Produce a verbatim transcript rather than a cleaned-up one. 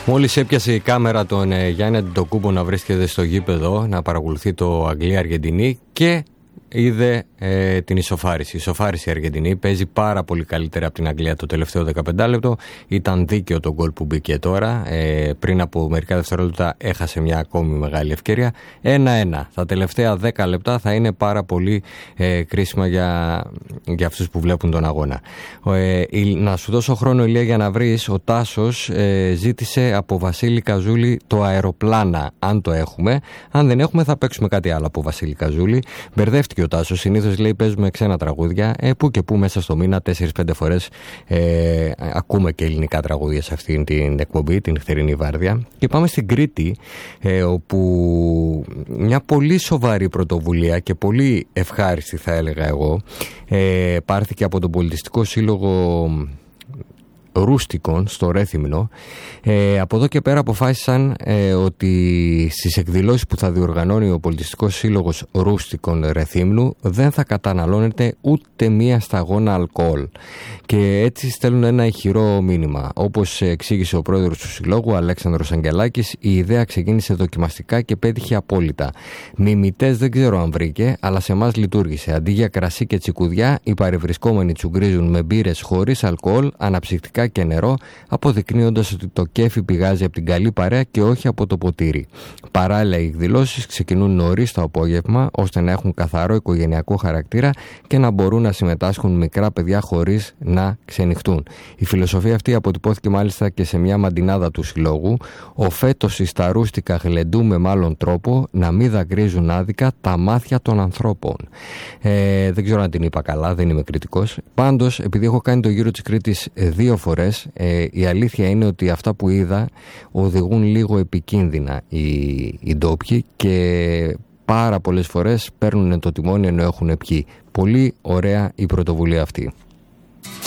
Μόλις έπιασε η κάμερα τον ε, Γιάννη Αντιτοκούμπο να βρίσκεται στο γήπεδο, να παρακολουθεί το Αγγλία-Αργεντινή και είδε ε, την ισοφάριση. Η ισοφάριση η Αργεντινή παίζει πάρα πολύ καλύτερα από την Αγγλία το τελευταίο δεκαπέντε λεπτό. Ήταν δίκαιο το γκολ που μπήκε τώρα. Ε, πριν από μερικά δευτερόλεπτα έχασε μια ακόμη μεγάλη ευκαιρία. ένα ένα. Τα τελευταία δέκα λεπτά θα είναι πάρα πολύ ε, κρίσιμα για, για αυτούς που βλέπουν τον αγώνα. Ε, να σου δώσω χρόνο, Ηλία, για να βρεις. Ο Τάσος ε, ζήτησε από Βασίλη Καζούλη το αεροπλάνα, αν το έχουμε. Αν δεν έχουμε, θα παίξουμε κάτι άλλο από Βασίλη Καζούλη. Μπερδεύτηκε ο Τάσος. Συνήθως λέει παίζουμε ξένα τραγούδια, ε, που και που μέσα στο μήνα τέσσερις πέντε φορές ε, ακούμε και ελληνικά τραγούδια σε αυτήν την εκπομπή, την νυχτερινή βάρδια. Και πάμε στην Κρήτη, ε, όπου μια πολύ σοβαρή πρωτοβουλία και πολύ ευχάριστη, θα έλεγα εγώ, ε, πάρθηκε από τον Πολιτιστικό Σύλλογο Ρούστικων στο Ρέθυμνο. Ε, από εδώ και πέρα αποφάσισαν ε, ότι στις εκδηλώσεις που θα διοργανώνει ο Πολιτιστικός Σύλλογος Ρούστικων Ρεθύμνου δεν θα καταναλώνεται ούτε μία σταγόνα αλκοόλ. Και έτσι στέλνουν ένα ηχηρό μήνυμα. Όπως εξήγησε ο πρόεδρος του Συλλόγου, Αλέξανδρος Αγγελάκης, η ιδέα ξεκίνησε δοκιμαστικά και πέτυχε απόλυτα. Μιμητές δεν ξέρω αν βρήκε, αλλά σε εμάς λειτουργήσε. Αντί για κρασί και τσικουδιά, οι παρευρισκόμενοι τσουγκρίζουν με μπύρες χωρίς αλκοόλ, αναψυκτικά και νερό, αποδεικνύοντας ότι το κέφι πηγάζει από την καλή παρέα και όχι από το ποτήρι. Παράλληλα, οι εκδηλώσεις ξεκινούν νωρίς το απόγευμα, ώστε να έχουν καθαρό οικογενειακό χαρακτήρα και να μπορούν να συμμετάσχουν μικρά παιδιά χωρίς να ξενυχτούν. Η φιλοσοφία αυτή αποτυπώθηκε μάλιστα και σε μια μαντινάδα του Συλλόγου. Ο φέτος στα ρούστικα γλεντούμε με άλλον τρόπο, να μην δακρύζουν άδικα τα μάτια των ανθρώπων. Ε, δεν ξέρω αν την είπα καλά, δεν είμαι κριτικός. Πάντως, επειδή έχω κάνει το γύρο της Κρήτης δύο φορές, ε, η αλήθεια είναι ότι αυτά που είδα οδηγούν λίγο επικίνδυνα οι, οι ντόπιοι και πάρα πολλές φορές παίρνουν το τιμόνι ενώ έχουν πιει. Πολύ ωραία η πρωτοβουλία αυτή.